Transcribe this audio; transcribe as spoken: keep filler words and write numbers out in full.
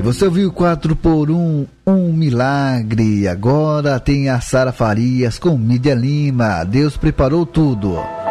Você ouviu quatro por um, um milagre. Agora tem a Sara Farias com Mídia Lima. Deus preparou tudo.